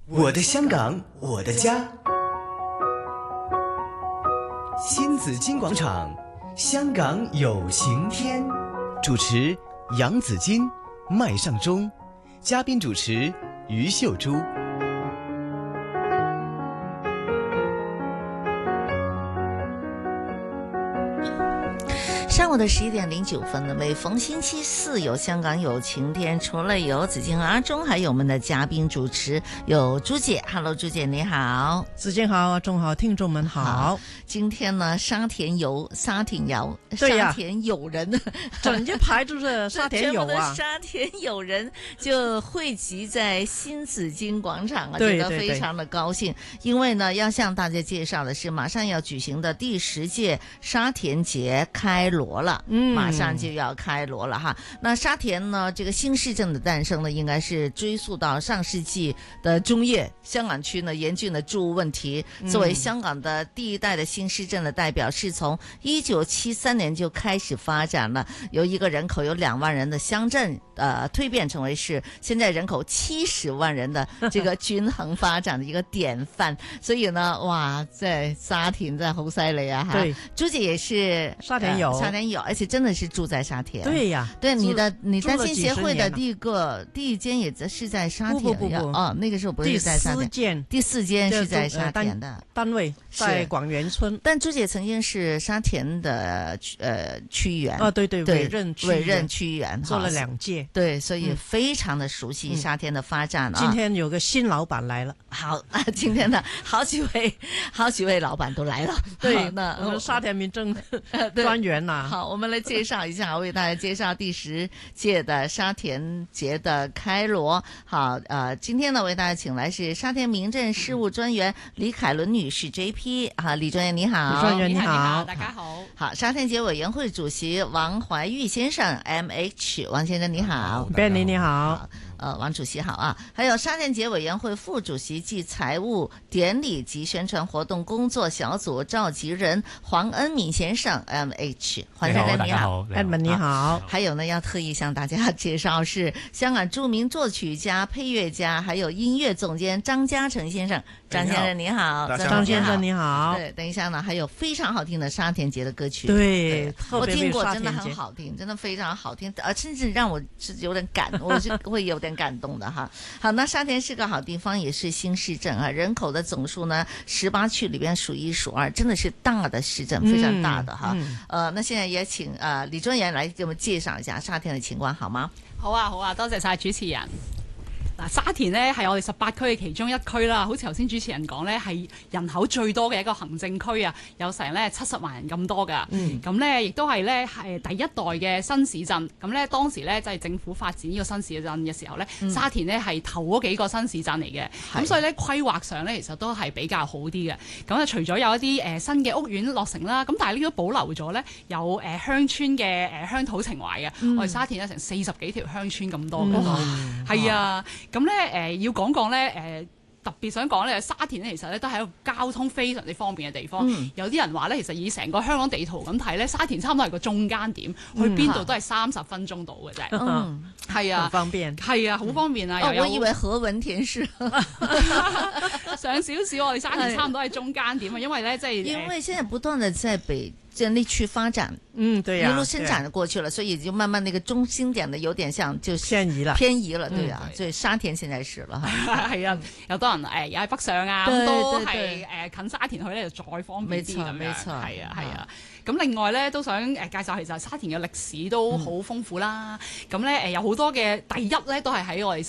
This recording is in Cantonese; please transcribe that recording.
我的香港，我的家。新紫金广场，香港有晴天。主持杨紫金、麦尚中，嘉宾主持于秀珠。 上午的11:09呢，每逢星期四有香港有晴天，除了有紫金阿中，还有我们的嘉宾主持有朱姐。Hello， 朱姐你好。 紫金好，阿中好，听众们好。 今天呢，沙田友人， 整一排都是沙田友啊， 沙田友人就汇集在新紫金广场啊， 对觉得非常的高兴。因为呢，要向大家介绍的是马上要举行的第10届沙田节开锣了，马上就要开锣了哈。那沙田呢，这个新市镇的诞生呢，应该是追溯到上世纪的中叶，香港区呢严峻的住屋问题，作为香港的第一代的新市镇的代表，是从1973年就开始发展了，由一个人口有2万人的乡镇，蜕变成为是现在人口70万人的这个均衡发展的一个典范。所以呢，哇，在沙田真係好犀利啊！哈， 对， 朱姐也是沙田友， 而且真的是住在沙田。 对呀， 对，你单亲协会的第一间也是在沙田。 不， 哦，那个时候不是在沙田。第4间是在沙田的单位，在广元村。 但朱姐曾经是沙田的区议员。 对，委任区议员， 做了2届。 对，所以非常的熟悉沙田的发展啊。 今天有个新老板来了。 好，今天呢，好几位老板都来了。 对，那我们沙田民政专员呐。 好，我们来介绍一下，为大家介绍第10届的沙田节的开锣。好，今天呢，为大家请来是沙田民政事务专员李凯伦女士 JP。好，李专员你好。 李专员你好， 大家好。 好，沙田节委员会主席王怀玉先生 MH， 王先生你好。 Benny 你好。 王主席好啊。还有沙田节委员会副主席暨财务典礼及宣传活动工作小组召集人黄恩敏先生 MH。 黄先生你好。 Edmund 你好。 还有呢，要特意向大家介绍是香港著名作曲家、配乐家还有音乐总监张嘉诚先生。张先生你好。 张先生你好。 对，等一下呢，还有非常好听的沙田节的歌曲。 对， 我听过，真的很好听，真的非常好听，甚至让我是有点我是会有点感动的哈。好，那沙田是个好地方，也是新市镇啊，人口的总数呢18区里边数1数2，真的是大的市镇，非常大的哈。那现在也请李专员来给我们介绍一下沙田的情況好嗎？ 好啊，多謝晒主持人。嗱，沙田呢係我哋18區嘅其中一區啦，好似頭先主持人講呢，係人口最多嘅一個行政區啊，有成呢70萬人咁多噶。咁呢亦都係呢係第一代嘅新市鎮。咁呢當時呢就係政府發展呢個新市鎮嘅時候呢，沙田呢係頭嗰幾個新市鎮嚟嘅。咁所以呢規劃上呢其實都係比較好啲嘅。咁啊除咗有一啲新嘅屋苑落成啦，咁但係呢都保留咗呢有鄉村嘅鄉土情懷嘅。我哋沙田有成40幾條鄉村咁多嘅。係啊。咁咧要講咧特別想講咧，沙田咧其實咧都係一個交通非常之方便嘅地方。有啲人話咧，其實以成個香港地圖咁睇咧，沙田差唔多係個中間點，去邊度都係30分鐘到嘅啫。係啊， 很方便。 係啊，好方便啊。 我以為何文田是上少少，我哋沙田差唔多係中間點啊，因為咧即係因為現在不斷地在內區發展， 對呀， 一路伸展的過去了，所以就慢慢那個中心點的有點像就偏移了， 對啊，所以沙田現在是了哈。 係啊，有多人又喺北上啊，都係近沙田去咧就再方便啲咁樣。 沒錯， 係啊。咁另外咧都想介紹，其實沙田嘅歷史都好豐富啦。咁咧有好多嘅第一咧都係喺我哋